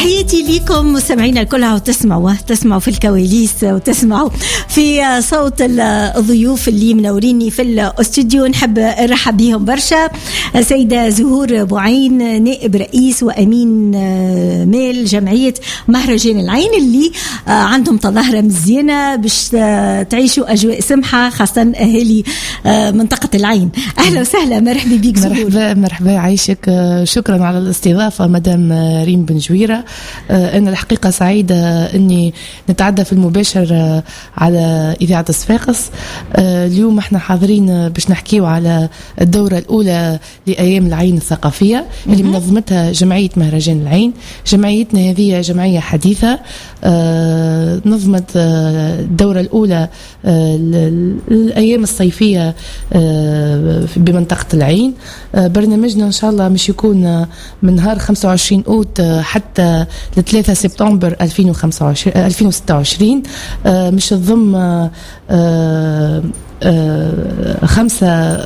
تحياتي لكم مستمعينا الكل، تسمعوا في الكواليس وتسمعوا في صوت الضيوف اللي منوريني في الاستوديو. نحب نرحب بهم برشا. سيدة زهور بوعين، نائب رئيس وأمين مال جمعية مهرجان العين، اللي عندهم تظاهرة مزيانة باش تعيشوا أجواء سمحة، خاصة أهالي منطقة العين. أهلا وسهلا، مرحبا بك زهور. مرحبا يعيشك، شكرا على الاستضافة مدام ريم بن جويرة. أنا الحقيقة سعيدة أني نتعدى في المباشر على إذاعة صفاقس. اليوم احنا حاضرين باش نحكيو على الدورة الأولى لأيام العين الثقافية اللي منظمتها جمعية مهرجان العين. جمعيتنا هذه جمعية حديثة، نظمت الدورة الأولى الأيام الصيفية بمنطقة العين. برنامجنا إن شاء الله مش يكون من نهار 25 أوت حتى 3 سبتمبر 2026. مش تضم 5